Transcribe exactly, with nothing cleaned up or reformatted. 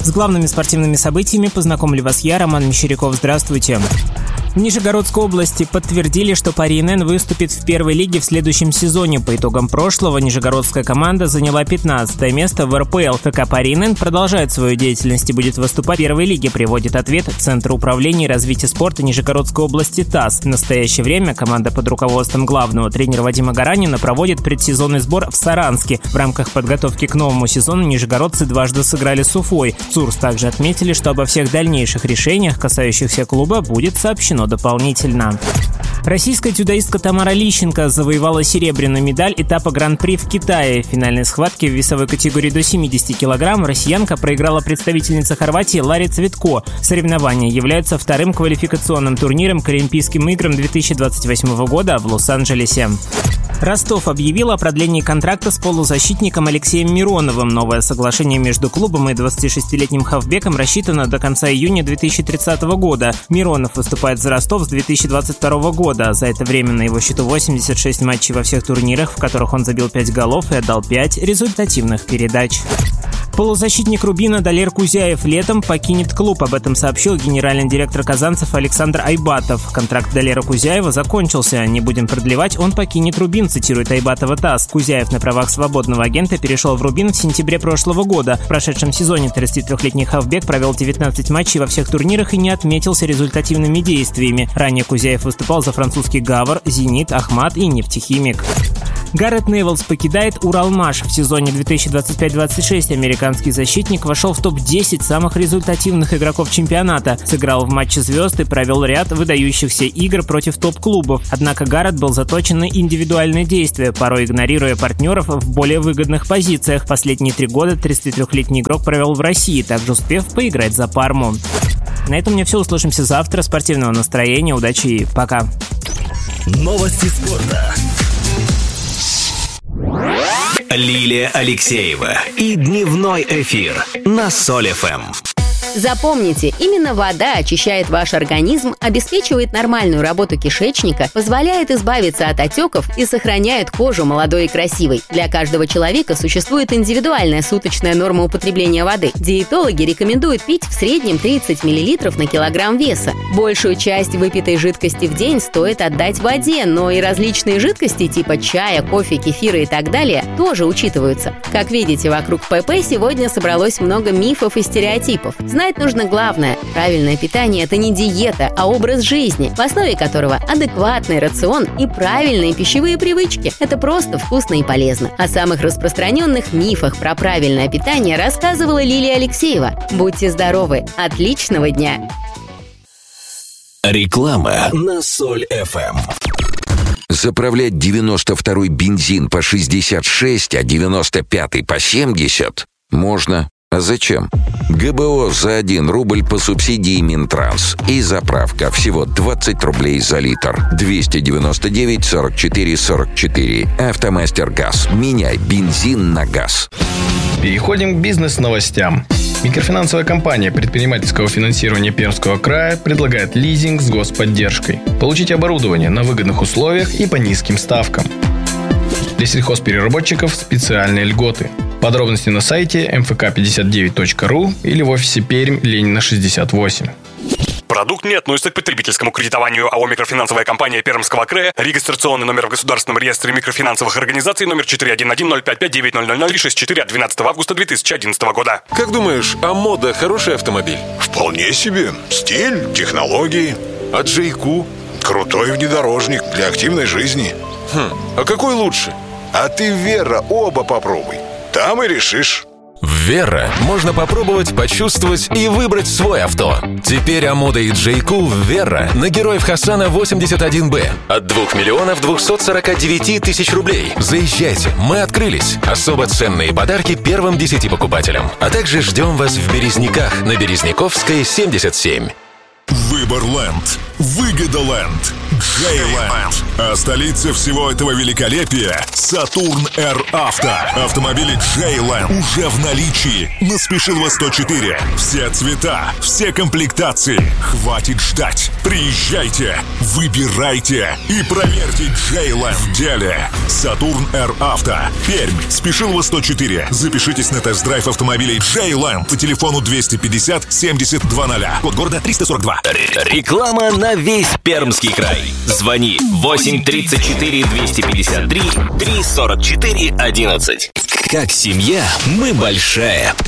С главными спортивными событиями познакомлю вас я, Роман Мещеряков. Здравствуйте. В Нижегородской области подтвердили, что Пари эн эн выступит в первой лиге в следующем сезоне. По итогам прошлого нижегородская команда заняла пятнадцатое место в эр пэ эл. ФК Пари эн эн продолжает свою деятельность и будет выступать в первой лиге, приводит ответ Центра управления и развития спорта Нижегородской области ТАСС. В настоящее время команда под руководством главного тренера Вадима Гаранина проводит предсезонный сбор в Саранске. В рамках подготовки к новому сезону нижегородцы дважды сыграли с Уфой. В ЦУРС также отметили, что обо всех дальнейших решениях, касающихся клуба, будет сообщено дополнительно. Российская дзюдоистка Тамара Лищенко завоевала серебряную медаль этапа Гран-при в Китае. В финальной схватке в весовой категории до семидесяти килограмм россиянка проиграла представительнице Хорватии Ларе Цветко. Соревнования являются вторым квалификационным турниром к Олимпийским играм две тысячи двадцать восьмого года в Лос-Анджелесе. Ростов объявил о продлении контракта с полузащитником Алексеем Мироновым. Новое соглашение между клубом и двадцатишестилетним хавбеком рассчитано до конца июня две тысячи тридцатого года. Миронов выступает за Ростов с две тысячи двадцать второго года. За это время на его счету восемьдесят шесть матчей во всех турнирах, в которых он забил пять голов и отдал пять результативных передач. Полузащитник «Рубина» Далер Кузяев летом покинет клуб. Об этом сообщил генеральный директор казанцев Александр Айбатов. Контракт Далера Кузяева закончился. Не будем продлевать, он покинет «Рубин», цитирует Айбатова ТАСС. Кузяев на правах свободного агента перешел в «Рубин» в сентябре прошлого года. В прошедшем сезоне тридцатитрёхлетний хавбек провел девятнадцать матчей во всех турнирах и не отметился результативными действиями. Ранее Кузяев выступал за французский «Гавр», «Зенит», «Ахмат» и «Нефтехимик». Гаррет Невиллс покидает Уралмаш. В сезоне две тысячи двадцать пять двадцать шесть американский защитник вошел в топ десять самых результативных игроков чемпионата. Сыграл в матче звезд и провел ряд выдающихся игр против топ-клубов. Однако Гаррет был заточен на индивидуальные действия, порой игнорируя партнеров в более выгодных позициях. Последние три года тридцатитрёхлетний игрок провел в России, также успев поиграть за Парму. На этом у меня все. Услышимся завтра. Спортивного настроения, удачи и пока. Новости спорта. Лилия Алексеева и дневной эфир на Соль эф эм. Запомните, именно вода очищает ваш организм, обеспечивает нормальную работу кишечника, позволяет избавиться от отеков и сохраняет кожу молодой и красивой. Для каждого человека существует индивидуальная суточная норма употребления воды. Диетологи рекомендуют пить в среднем тридцать миллилитров на килограмм веса. Большую часть выпитой жидкости в день стоит отдать воде, но и различные жидкости типа чая, кофе, кефира и так далее тоже учитываются. Как видите, вокруг ПП сегодня собралось много мифов и стереотипов. Знать нужно главное. Правильное питание – это не диета, а образ жизни, в основе которого адекватный рацион и правильные пищевые привычки. Это просто вкусно и полезно. О самых распространенных мифах про правильное питание рассказывала Лилия Алексеева. Будьте здоровы! Отличного дня! Реклама на Соль эф эм. Заправлять девяносто второй бензин по шестьдесят шесть, а девяносто пятый по семьдесят можно. А зачем? ГБО за один рубль по субсидии Минтранс. И заправка всего двадцать рублей за литр. двести девяносто девять сорок четыре сорок четыре. Автомастер Газ. Меняй бензин на газ. Переходим к бизнес-новостям. Микрофинансовая компания предпринимательского финансирования Пермского края предлагает лизинг с господдержкой. Получите оборудование на выгодных условиях и по низким ставкам. Для сельхозпереработчиков специальные льготы. Подробности на сайте эм эф ка пятьдесят девять точка ру или в офисе Пермь, Ленина шестьдесят восемь. Продукт не относится к потребительскому кредитованию. АО «Микрофинансовая компания Пермского края». Регистрационный номер в Государственном реестре микрофинансовых организаций номер четыре один один ноль пять пять девять ноль ноль ноль шесть четыре от двенадцатого августа две тысячи одиннадцатого года. Как думаешь, а мода хороший автомобиль? Вполне себе. Стиль, технологии. А Джейку? Крутой внедорожник для активной жизни. Хм, а какой лучше? А ты, Вера, оба попробуй. Там и решишь. В Верра можно попробовать, почувствовать и выбрать свой авто. Теперь Амода и Джейку в Верра на Героев Хасана восемьдесят один бэ от двух миллионов двухсот сорока девяти тысяч рублей. Заезжайте, мы открылись. Особо ценные подарки первым десяти покупателям. А также ждем вас в Березниках на Березниковской семьдесят семь. Выбор Ленд. Выгода Ленд. Джейленд. А столица всего этого великолепия — Сатурн Р Авто. Автомобили Джейленд уже в наличии на Спешилова сто четыре. Все цвета, все комплектации. Хватит ждать. Приезжайте, выбирайте и проверьте Джейленд в деле. Сатурн Р Авто. Пермь. Спешилова сто четыре. Запишитесь на тест-драйв автомобилей Джейленд по телефону двести пятьдесят семьдесят двадцать. Код города триста сорок два. Реклама на весь Пермский край. Звони восемь тридцать четыре двести пятьдесят три три сорок четыре одиннадцать. Как семья, мы большая.